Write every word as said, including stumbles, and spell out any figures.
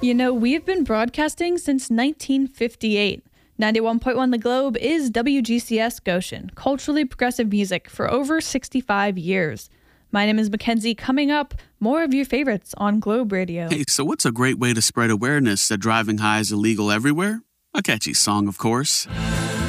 You know, we've been broadcasting since nineteen fifty-eight. ninety-one point one The Globe is W G C S Goshen, culturally progressive music for over sixty-five years. My name is Mackenzie. Coming up, more of your favorites on Globe Radio. Hey, so what's a great way to spread awareness that driving high is illegal everywhere? A catchy song, of course.